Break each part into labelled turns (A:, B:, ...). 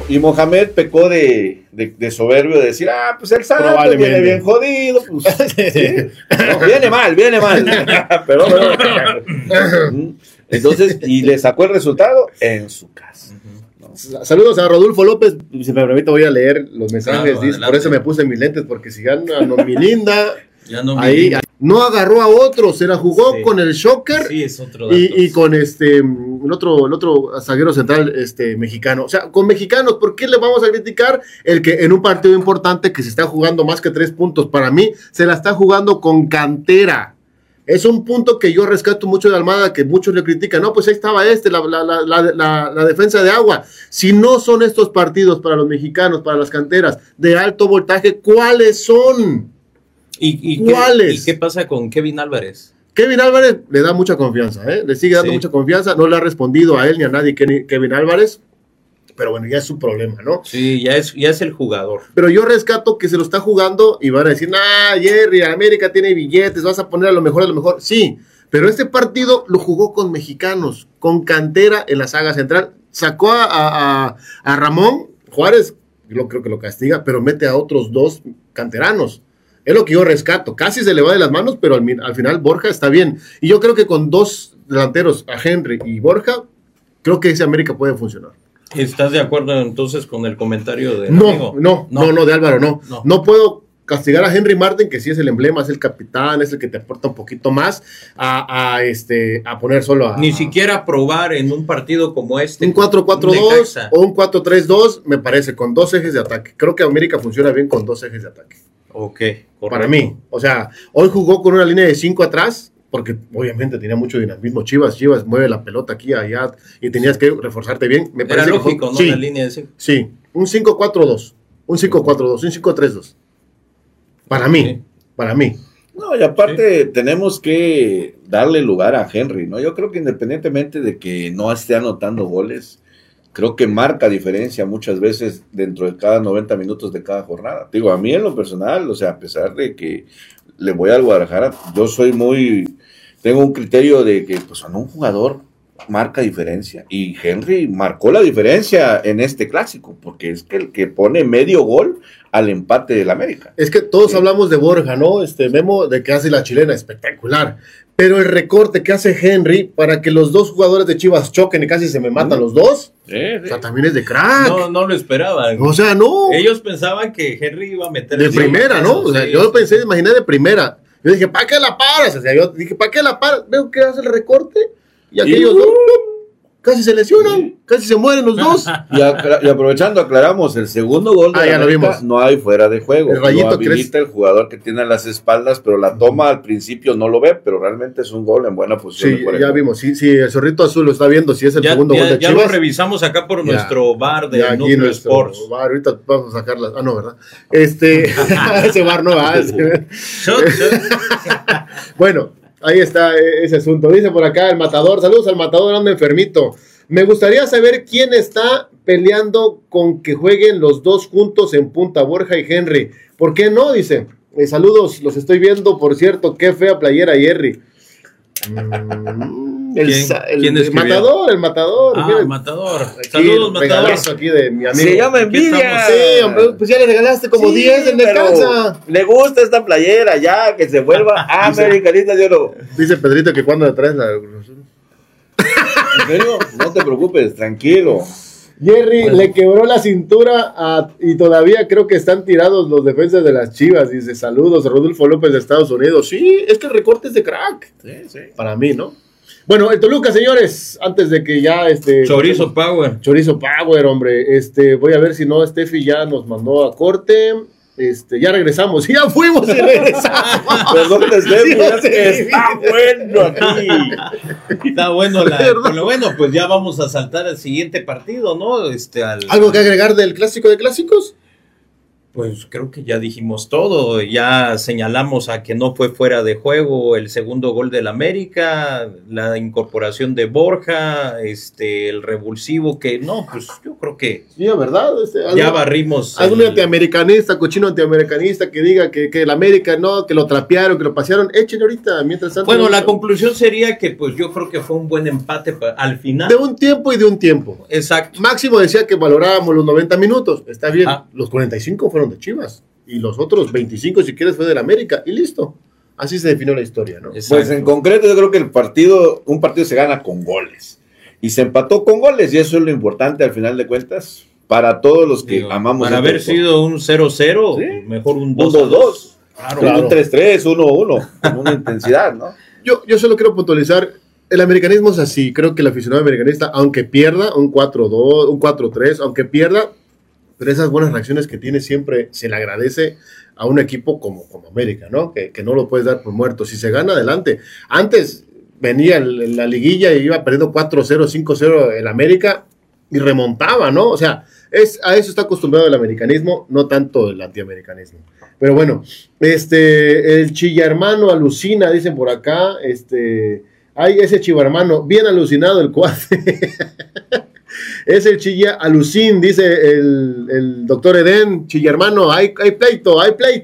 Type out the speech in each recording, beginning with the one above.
A: Y Mohamed pecó de soberbio de decir, pues el Santos viene bien jodido. Pues, ¿sí? No, viene mal. pero. Entonces, y le sacó el resultado en su casa.
B: ¿No? Saludos a Rodolfo López. Si me permite, voy a leer los mensajes. Claro, por eso me puse mis lentes, porque si gana Nomilinda. Ahí no agarró a otro, se la jugó con el Shocker
C: es otro
B: y con el otro zaguero central mexicano. O sea, con mexicanos, ¿por qué le vamos a criticar el que en un partido importante que se está jugando más que 3 puntos? Para mí, se la está jugando con cantera. Es un punto que yo rescato mucho de Almada, que muchos le critican. No, pues ahí estaba la defensa de Agua. Si no son estos partidos para los mexicanos, para las canteras de alto voltaje, ¿cuáles son?
C: ¿Y qué pasa con Kevin Álvarez?
B: Kevin Álvarez le da mucha confianza, le sigue dando mucha confianza, no le ha respondido a él ni a nadie Kevin Álvarez, pero bueno, ya es su problema, ¿no?
C: Sí, ya es el jugador.
B: Pero yo rescato que se lo está jugando y van a decir, Jerry, América tiene billetes, vas a poner a lo mejor, sí, pero este partido lo jugó con mexicanos, con cantera en la saga central, sacó a Ramón Juárez, yo creo que lo castiga, pero mete a otros 2 canteranos. Es lo que yo rescato. Casi se le va de las manos, pero al final Borja está bien. Y yo creo que con 2 delanteros, a Henry y Borja, creo que ese América puede funcionar.
C: ¿Estás de acuerdo entonces con el comentario de
B: No, de Álvaro, no. No puedo castigar a Henry Martin, que sí es el emblema, es el capitán, es el que te aporta un poquito más, a poner solo a...
C: Ni siquiera probar en un partido como este.
B: Un 4-4-2 o un 4-3-2, me parece, con 2 ejes de ataque. Creo que América funciona bien con 2 ejes de ataque.
C: Ok, correcto.
B: Para mí, o sea, hoy jugó con una línea de 5 atrás, porque obviamente tenía mucho dinamismo. Chivas mueve la pelota aquí, allá, y tenías que reforzarte bien. Me parece
C: era lógico, ¿no?
B: Sí,
C: la línea de 5.
B: Sí, un 5-4-2, un 5-4-2, un 5-3-2. Para mí.
A: No, y aparte tenemos que darle lugar a Henry, ¿no? Yo creo que independientemente de que no esté anotando goles, creo que marca diferencia muchas veces dentro de cada 90 minutos de cada jornada. Digo, a mí en lo personal, o sea, a pesar de que le voy al Guadalajara, yo tengo un criterio de que pues un jugador marca diferencia, y Henry marcó la diferencia en este clásico, porque es que el que pone medio gol al empate del América.
B: Es que todos hablamos de Borja, ¿no? Memo, de que hace la chilena, espectacular. Pero el recorte que hace Henry para que los 2 jugadores de Chivas choquen y casi se me matan los 2,
A: sí.
B: O sea, también es de crack.
C: No lo esperaban.
B: O sea, no.
C: Ellos pensaban que Henry iba a meter
B: de primera, ¿no? O sea, yo pensé, imaginé de primera. Yo dije, ¿para qué la paras? O sea, yo dije, ¿para qué la paras? Veo que hace el recorte y aquellos dos casi se lesionan, casi se mueren los 2.
A: Y aprovechando, aclaramos, el segundo gol de América no hay fuera de juego.
B: El rayito
A: lo habilita el jugador que tiene las espaldas, pero la toma al principio no lo ve, pero realmente es un gol en buena posición.
B: Sí, ya vimos, sí, el zorrito azul lo está viendo, si es el segundo gol de Chivas.
C: Ya lo revisamos acá por nuestro bar de Núcleo Sports.
B: Ahorita vamos a sacarlas. No, ¿verdad? Ese bar no va. Bueno, ahí está ese asunto. Dice por acá el Matador. Saludos al Matador, anda enfermito. Me gustaría saber quién está peleando con que jueguen los 2 juntos en punta, Borja y Henry. ¿Por qué no? Dice. Saludos, los estoy viendo, por cierto. Qué fea playera, Jerry. El Matador.
C: El Matador. Saludos, Matador.
B: Aquí de mi amigo.
A: Se llama envidia.
B: Sí, hombre, pues ya le regalaste como 10 en Necaxa.
A: Le gusta esta playera, ya, que se vuelva americanista, yo no.
B: Dice Pedrito que cuando le traes la...
A: ¿En serio? No te preocupes, tranquilo.
B: Jerry le quebró la cintura y todavía creo que están tirados los defensas de las Chivas. Dice, saludos, Rodolfo López de Estados Unidos. Sí, es que el recorte es de crack.
A: Sí.
B: Para mí, ¿no? Bueno, el Toluca, señores, antes de que ya...
C: Chorizo Power,
B: hombre. Voy a ver si no, Steffi ya nos mandó a corte. Ya regresamos, ya fuimos y regresamos.
A: Perdón, está bueno aquí.
C: Está bueno pero bueno, pues ya vamos a saltar al siguiente partido, ¿no?
B: ¿Algo que agregar del clásico de clásicos?
C: Pues creo que ya dijimos todo, ya señalamos a que no fue fuera de juego el segundo gol del América, la incorporación de Borja, el revulsivo que no, pues yo creo que
B: Sí, ¿verdad?
C: ya barrimos.
B: Algún antiamericanista, cochino antiamericanista que diga que el América no, que lo trapearon, que lo pasearon, échenle ahorita, mientras tanto.
C: Bueno, la conclusión sería que pues yo creo que fue un buen empate al final.
B: De un tiempo y de un tiempo.
C: Exacto.
B: Máximo decía que valorábamos los 90 minutos, está bien,
C: Ah.
B: los 45 fueron de Chivas, y los otros 25 si quieres fue del América, y listo. Así se definió la historia, ¿no?
C: Exacto.
A: Pues en concreto yo creo que un partido se gana con goles. Y se empató con goles y eso es lo importante al final de cuentas para todos los que
C: Digo,
A: amamos.
C: para
A: este
C: haber
A: deporte.
C: sido un 0-0,
A: Sí.
C: mejor un
A: Un
C: 2-2.
A: 2-2,
B: Claro.
A: un 3-3, 1-1, con una intensidad, ¿no?
B: Yo solo quiero puntualizar, el americanismo es así, creo que el aficionado americanista, aunque pierda un 4-2, un 4-3, aunque pierda, pero esas buenas reacciones que tiene siempre se le agradece a un equipo como América, ¿no? Que no lo puedes dar por muerto. Si se gana, adelante. Antes venía la liguilla y iba perdiendo 4-0, 5-0 el América y remontaba, ¿no? O sea, a eso está acostumbrado el americanismo, no tanto el antiamericanismo. Pero bueno, el chillarmano alucina, dicen por acá, ay, ese chivarmano, bien alucinado el cuate. Es el chilla alucín, dice el doctor Edén, chillarmano, hay pleito.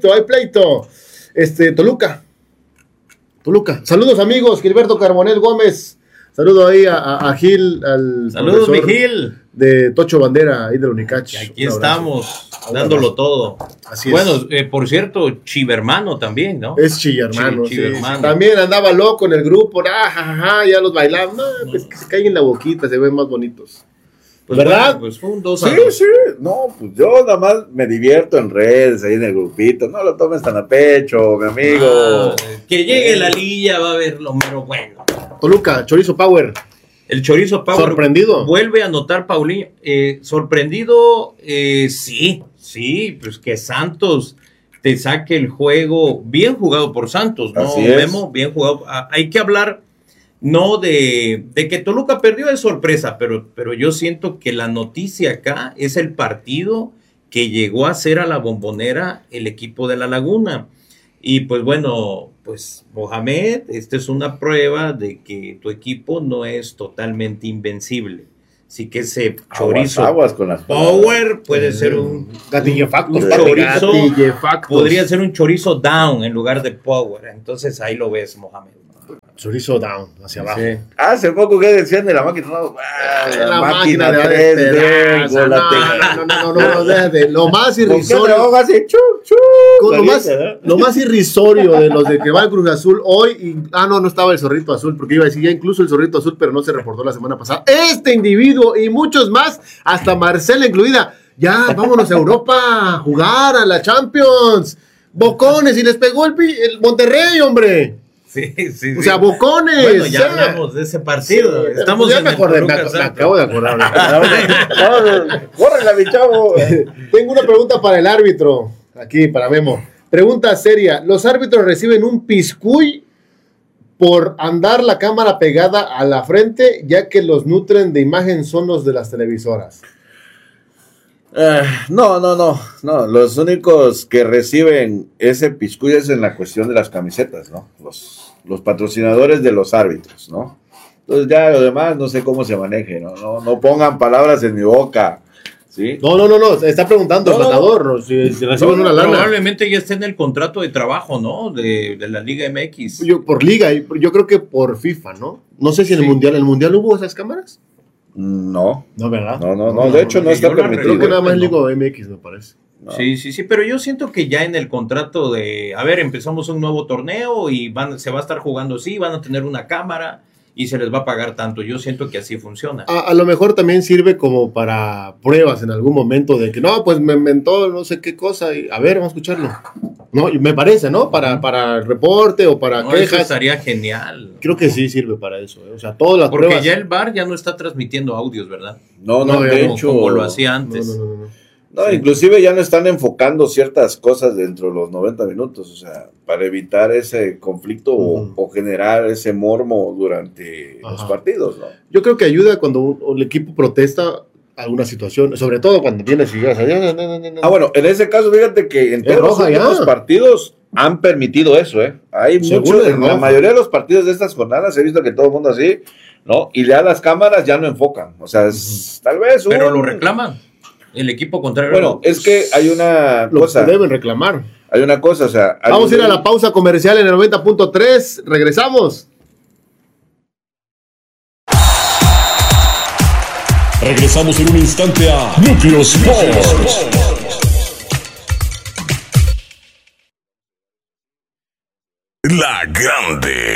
B: Toluca. Saludos amigos, Gilberto Carbonel Gómez. Saludo ahí a Gil, al
C: Saludos, mi
B: profesor
C: Gil.
B: de Tocho Bandera, ahí de la Unicach.
C: Y aquí
B: Un abrazo.
C: estamos,
B: Un
C: dándolo
B: abrazo.
C: todo.
B: Así es.
C: Bueno, por cierto, Chivermano también, ¿no?
B: Es chillarmano, sí.
C: Chivermano.
B: También andaba loco en el grupo, ya los bailaban. No, pues que se caen en la boquita, se ven más bonitos.
C: Pues
B: ¿verdad?
C: bueno, pues fue un 2-2.
A: Sí, no, pues yo nada más me divierto en redes, ahí en el grupito, no lo tomes tan a pecho, mi amigo.
C: Ah, que llegue la lilla, va a ver lo mero bueno.
B: Toluca, Chorizo Power.
C: El Chorizo Power.
B: Sorprendido.
C: Vuelve a anotar Paulinho. Sorprendido, sí, pues que Santos te saque el juego. Bien jugado por Santos, ¿no,
A: Así es.
C: Memo? Bien jugado. Hay que hablar, no de que Toluca perdió de sorpresa, pero yo siento que la noticia acá es el partido que llegó a ser a la Bombonera el equipo de La Laguna. Y pues bueno, pues Mohamed, esta es una prueba de que tu equipo no es totalmente invencible. Así que ese chorizo
A: Aguas con las
C: power puede ser un
B: Gatillefactos.
C: un chorizo,
B: Gatillefactos.
C: podría ser un chorizo down en lugar de power. Entonces ahí lo ves, Mohamed.
B: Chorizo down, hacia abajo.
C: Sí.
A: Hace poco que decían de la máquina, no,
B: La máquina de
A: 3D,
B: no, déjate. Lo más irrisorio. Lo más irrisorio de los de que va el Cruz Azul hoy, no estaba el Zorrito Azul, porque iba a decir ya incluso el Zorrito Azul, pero no se reportó la semana pasada. Este individuo y muchos más, hasta Marcela incluida, ya vámonos a Europa a jugar a la Champions. Bocones, y les pegó el Monterrey, hombre.
C: Sí.
B: O sea, bocones.
C: Bueno, ya hablamos de ese partido.
B: Sí,
C: Estamos
B: ya
C: en
B: me
C: el
B: acordé,
C: Toluca
B: me
C: Santos.
B: acabo de acordar.
A: ¡Córrela, mi chavo!
B: Tengo una pregunta para el árbitro, aquí para Memo. Pregunta seria, ¿los árbitros reciben un piscuy por andar la cámara pegada a la frente, ya que los nutren de imagen son los de las televisoras?
A: No, los únicos que reciben ese piscuy es en la cuestión de las camisetas, ¿no? Los patrocinadores de los árbitros, ¿no? Entonces ya lo demás no sé cómo se maneje, no pongan palabras en mi boca, ¿sí?
B: No, está preguntando el matador, si reciben una lana.
C: Probablemente ya esté en el contrato de trabajo, ¿no? De la Liga MX.
B: Por liga, yo creo que por FIFA, ¿no? No sé si en el Mundial hubo esas cámaras.
A: No,
B: ¿Verdad?
A: no, de hecho no está
C: yo la
A: permitido.
B: Creo que nada más en
C: no.
B: Liga MX, me parece.
A: No.
C: Sí, pero yo siento que ya en el contrato de, empezamos un nuevo torneo y se va a estar jugando así, van a tener una cámara y se les va a pagar tanto. Yo siento que así funciona.
B: A lo mejor también sirve como para pruebas en algún momento de que pues me inventó no sé qué cosa y a ver, vamos a escucharlo. No, y me parece, ¿no? Para el reporte o para
C: No, eso
B: quejas.
C: estaría genial.
B: Creo que sí sirve para eso, ¿eh? O sea, todas las
C: Porque
B: pruebas.
C: ya el VAR ya no está transmitiendo audios, ¿verdad?
A: No,
B: No,
A: de
B: como-
A: hecho.
C: Como lo hacía antes.
B: No.
A: No, inclusive ya no están enfocando ciertas cosas dentro de los 90 minutos, o sea, para evitar ese conflicto o generar ese mormo durante los partidos, ¿no?
B: Yo creo que ayuda cuando el equipo protesta alguna situación, sobre todo cuando tienes ideas.
A: Bueno, en ese caso, fíjate que en todos
B: roja
A: los últimos
B: ya.
A: partidos han permitido eso, ¿eh? Hay
B: Seguro
A: muchos,
B: es
A: en la
B: roja.
A: mayoría de los partidos de estas jornadas he visto que todo el mundo así, ¿no? Y ya las cámaras ya no enfocan. O sea, tal vez...
C: Pero lo reclaman. El equipo contrario.
A: Bueno, es que hay una cosa.
B: Lo deben reclamar.
A: Hay una cosa, o sea...
B: Vamos a ir a la pausa comercial en el 90.3. Regresamos.
D: Regresamos en un instante a Núcleo Sports. La Grande.